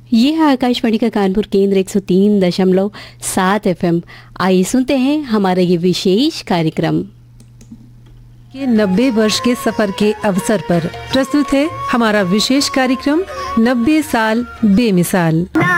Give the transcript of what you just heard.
ये है आकाशवाणी का कानपुर केंद्र 103.7 FM। आइए सुनते हैं हमारा ये विशेष कार्यक्रम के 90 वर्ष के सफर के अवसर पर प्रस्तुत है हमारा विशेष कार्यक्रम 90 साल बेमिसाल।